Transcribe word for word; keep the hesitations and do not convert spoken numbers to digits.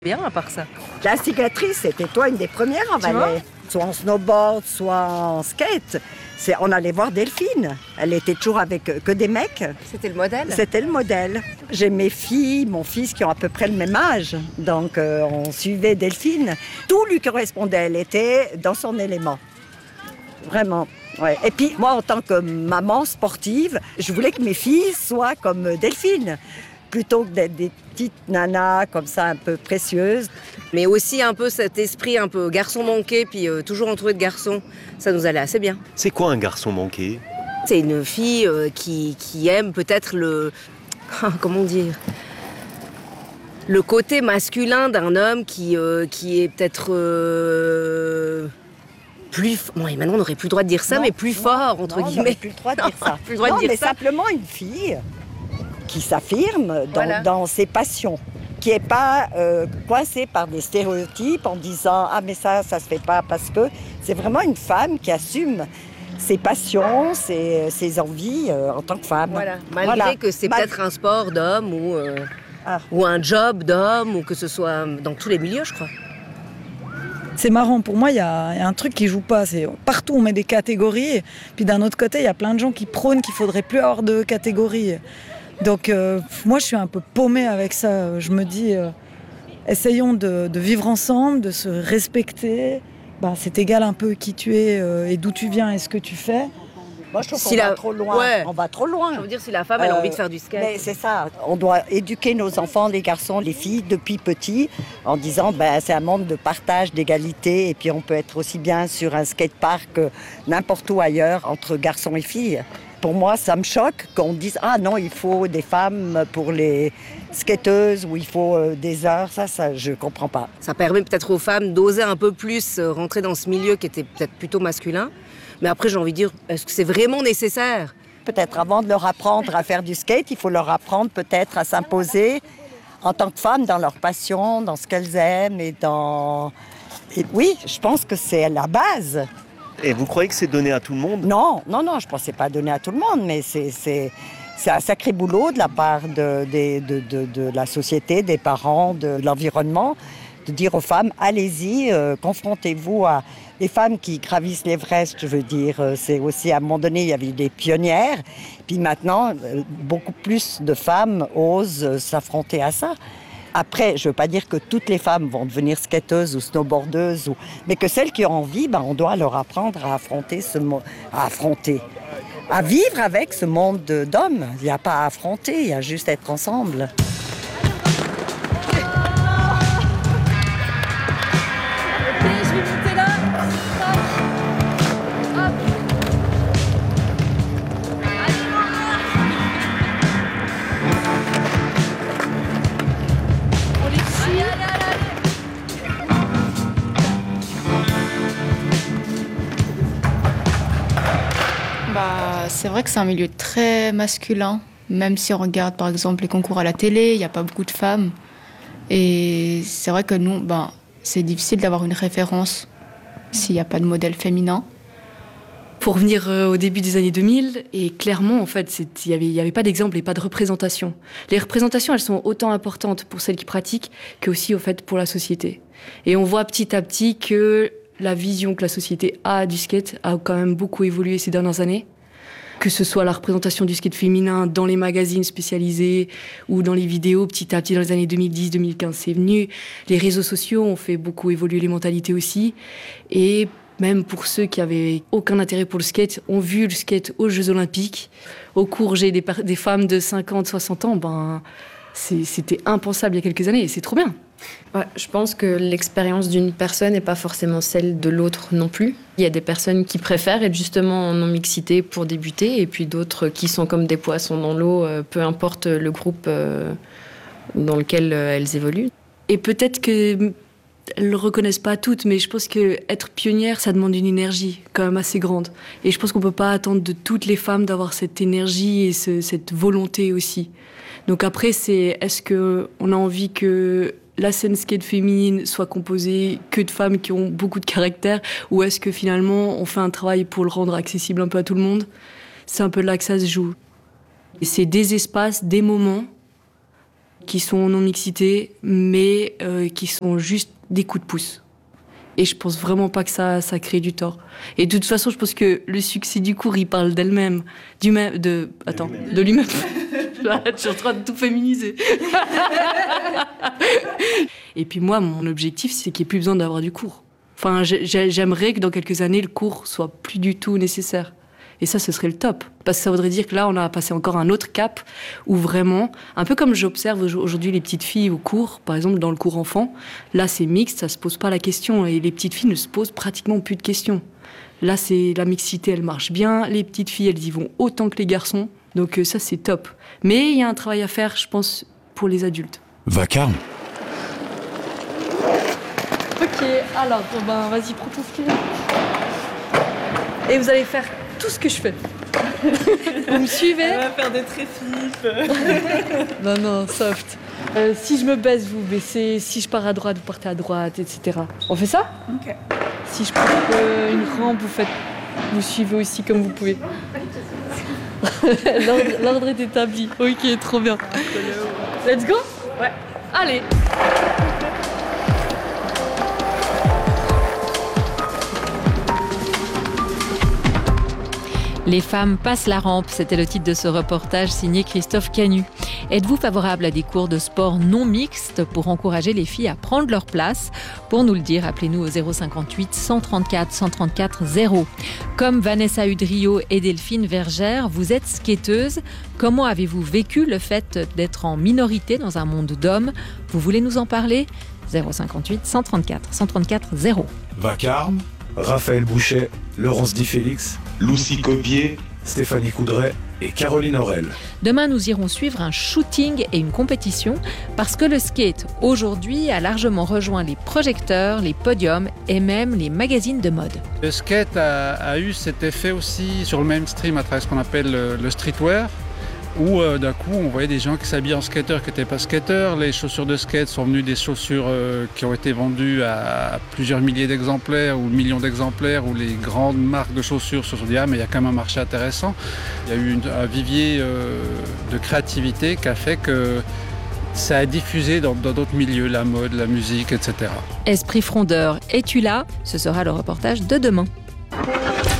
Bien à part ça. La cicatrice, c'était toi une des premières en Valais. Soit en snowboard, soit en skate. C'est, on allait voir Delphine. Elle était toujours avec que des mecs. C'était le modèle. C'était le modèle. J'ai mes filles, mon fils qui ont à peu près le même âge. Donc euh, on suivait Delphine. Tout lui correspondait. Elle était dans son élément. Vraiment. Ouais. Et puis moi, en tant que maman sportive, je voulais que mes filles soient comme Delphine. Plutôt que d'être des petites nanas comme ça un peu précieuses. Mais aussi un peu cet esprit un peu garçon manqué, puis euh, toujours entouré de garçons, ça nous allait assez bien. C'est quoi un garçon manqué ? C'est une fille euh, qui, qui aime peut-être le... comment dire ? Le côté masculin d'un homme qui, euh, qui est peut-être... Euh, plus... Bon, et maintenant on n'aurait plus le droit de dire ça, non, mais plus non, fort, entre non, guillemets. On n'aurait plus le droit de dire ça. plus le droit non, de dire mais ça. simplement une fille qui s'affirme dans, voilà. dans ses passions, qui n'est pas euh, coincée par des stéréotypes en disant « Ah, mais ça, ça se fait pas parce que... » C'est vraiment une femme qui assume ses passions, ses, ses envies euh, en tant que femme. Voilà. Malgré voilà. que c'est Mal... peut-être un sport d'homme ou, euh, ah. ou un job d'homme, ou que ce soit dans tous les milieux, je crois. C'est marrant, pour moi, il y, y a un truc qui joue pas. C'est, partout, on met des catégories. Puis d'un autre côté, il y a plein de gens qui prônent qu'il faudrait plus avoir de catégories. Donc euh, moi, je suis un peu paumée avec ça. Je me dis, euh, essayons de, de vivre ensemble, de se respecter. Ben, c'est égal un peu qui tu es euh, et d'où tu viens et ce que tu fais. Moi, je trouve si qu'on la... va trop loin. Ouais. On va trop loin. Je veux dire, si la femme, elle a euh, envie de faire du skate. Mais c'est ça. On doit éduquer nos enfants, les garçons, les filles, depuis petits, en disant ben, c'est un monde de partage, d'égalité. Et puis, on peut être aussi bien sur un skatepark que n'importe où ailleurs, entre garçons et filles. Pour moi, ça me choque qu'on dise « Ah non, il faut des femmes pour les skateuses ou il faut euh, des heures. » Ça, ça, je ne comprends pas. Ça permet peut-être aux femmes d'oser un peu plus rentrer dans ce milieu qui était peut-être plutôt masculin. Mais après, j'ai envie de dire, est-ce que c'est vraiment nécessaire ? Peut-être avant de leur apprendre à faire du skate, il faut leur apprendre peut-être à s'imposer en tant que femmes dans leur passion, dans ce qu'elles aiment et dans... Et oui, je pense que c'est la base. Et vous croyez que c'est donné à tout le monde ? Non, non, non, je ne pense que ce n'est pas donné à tout le monde, mais c'est, c'est, c'est un sacré boulot de la part de, de, de, de, de la société, des parents, de l'environnement, de dire aux femmes, allez-y, euh, confrontez-vous à... Les femmes qui gravissent l'Everest, je veux dire, euh, c'est aussi, à un moment donné, il y avait des pionnières, puis maintenant, euh, beaucoup plus de femmes osent euh, s'affronter à ça. Après, je ne veux pas dire que toutes les femmes vont devenir skateuses ou snowboardeuses, ou... mais que celles qui ont envie, ben, on doit leur apprendre à affronter ce mo... à affronter, à vivre avec ce monde d'hommes. Il n'y a pas à affronter, il y a juste à être ensemble. Bah, c'est vrai que c'est un milieu très masculin. Même si on regarde par exemple les concours à la télé, il n'y a pas beaucoup de femmes. Et c'est vrai que nous, bah, c'est difficile d'avoir une référence s'il n'y a pas de modèle féminin. Pour revenir au début des années deux mille, et clairement, en fait, il n'y avait, il y avait pas d'exemple et pas de représentation. Les représentations, elles sont autant importantes pour celles qui pratiquent qu'aussi, au fait, pour la société. Et on voit petit à petit que la vision que la société a du skate a quand même beaucoup évolué ces dernières années. Que ce soit la représentation du skate féminin dans les magazines spécialisés ou dans les vidéos, petit à petit, dans les années deux mille dix deux mille quinze, c'est venu. Les réseaux sociaux ont fait beaucoup évoluer les mentalités aussi. Et même pour ceux qui avaient aucun intérêt pour le skate, ont vu le skate aux Jeux Olympiques. Au cours G, des, des femmes de cinquante, soixante ans, ben, c'est, c'était impensable il y a quelques années et c'est trop bien. Ouais, je pense que l'expérience d'une personne n'est pas forcément celle de l'autre non plus. Il y a des personnes qui préfèrent être justement en non-mixité pour débuter et puis d'autres qui sont comme des poissons dans l'eau, peu importe le groupe dans lequel elles évoluent. Et peut-être qu'elles ne le reconnaissent pas toutes, mais je pense qu'être pionnière, ça demande une énergie quand même assez grande. Et je pense qu'on ne peut pas attendre de toutes les femmes d'avoir cette énergie et ce, cette volonté aussi. Donc après, c'est est-ce qu'on a envie que la scène skate féminine soit composée que de femmes qui ont beaucoup de caractère, ou est-ce que finalement on fait un travail pour le rendre accessible un peu à tout le monde ? C'est un peu là que ça se joue. Et c'est des espaces, des moments qui sont non-mixité, mais euh, qui sont juste des coups de pouce. Et je pense vraiment pas que ça, ça crée du tort. Et de toute façon, je pense que le succès du cours, il parle d'elle-même. Du même, de, attends, de lui-même. Je suis en train de tout féminiser. Et puis moi, mon objectif, c'est qu'il n'y ait plus besoin d'avoir du cours. Enfin, j'aimerais que dans quelques années, le cours soit plus du tout nécessaire. Et ça, ce serait le top. Parce que ça voudrait dire que là, on a passé encore un autre cap où vraiment, un peu comme j'observe aujourd'hui les petites filles au cours, par exemple dans le cours enfant, là, c'est mixte, ça se pose pas la question. Et les petites filles ne se posent pratiquement plus de questions. Là, c'est la mixité, elle marche bien. Les petites filles, elles y vont autant que les garçons. Donc ça, c'est top. Mais il y a un travail à faire, je pense, pour les adultes. Vacarme. Ok, alors, ben, vas-y, prends ton stylet. Et vous allez faire tout ce que je fais. Vous me suivez? Elle va faire des tréfifs. Non, non, soft. Euh, si je me baisse, vous baissez. Si je pars à droite, vous partez à droite, et cetera. On fait ça? Ok. Si je prends euh, une rampe, vous faites, vous suivez aussi comme vous pouvez. L'ordre, l'ordre est établi. Ok, trop bien. Let's go? Ouais. Allez. Les femmes passent la rampe, c'était le titre de ce reportage signé Christophe Canu. Êtes-vous favorable à des cours de sport non mixtes pour encourager les filles à prendre leur place? Pour nous le dire, appelez-nous au zéro cinquante-huit cent trente-quatre cent trente-quatre zéro. Comme Vanessa Udrio et Delphine Vergère, vous êtes skateuse. Comment avez-vous vécu le fait d'être en minorité dans un monde d'hommes? Vous voulez nous en parler? zéro cinquante-huit cent trente-quatre cent trente-quatre zéro. Vacarme, Raphaël Bouchet, Laurence Di Félix, Lucie Copier, Stéphanie Coudray et Caroline Aurel. Demain, nous irons suivre un shooting et une compétition parce que le skate, aujourd'hui, a largement rejoint les projecteurs, les podiums et même les magazines de mode. Le skate a, a eu cet effet aussi sur le mainstream à travers ce qu'on appelle le, le streetwear, où euh, d'un coup on voyait des gens qui s'habillaient en skater qui n'étaient pas skateurs. Les chaussures de skate sont venues des chaussures euh, qui ont été vendues à plusieurs milliers d'exemplaires ou millions d'exemplaires, où les grandes marques de chaussures se sont dit ah mais il y a quand même un marché intéressant. Il y a eu une, un vivier euh, de créativité qui a fait que ça a diffusé dans, dans d'autres milieux, la mode, la musique, et cetera. Esprit frondeur, es-tu là? Ce sera le reportage de demain.